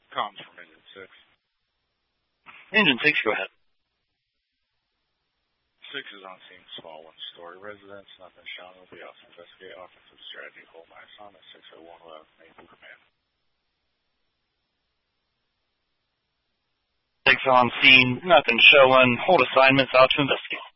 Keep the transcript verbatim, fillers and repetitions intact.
Comms from Engine six. Engine six, go ahead. six is on scene, small one-story residence. Nothing shown. Will be off to investigate offensive strategy. Hold my assignment. six oh one will have naval command. six on scene. Nothing showing. Hold assignments out to investigate.